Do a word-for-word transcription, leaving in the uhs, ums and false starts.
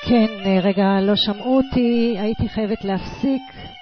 כן, רגע, לא שמעו אותי, הייתי חייבת להפסיק.